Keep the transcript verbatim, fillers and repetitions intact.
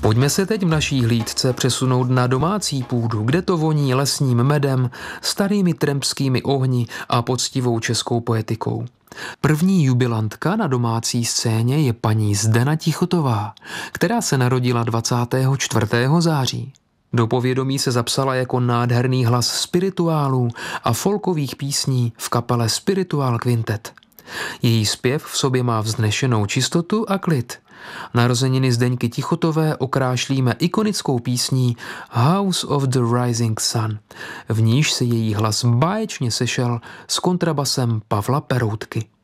Pojďme se teď v naší hlídce přesunout na domácí půdu, kde to voní lesním medem, starými trampskými ohni a poctivou českou poetikou. První jubilantka na domácí scéně je paní Zdena Tichotová, která se narodila dvacátého čtvrtého září. Do povědomí se zapsala jako nádherný hlas spirituálů a folkových písní v kapele Spiritual Quintet. Její zpěv v sobě má vznešenou čistotu a klid. Narozeniny Zdeňky Tichotové okrášlíme ikonickou písní House of the Rising Sun, v níž se její hlas báječně sešel s kontrabasem Pavla Peroutky.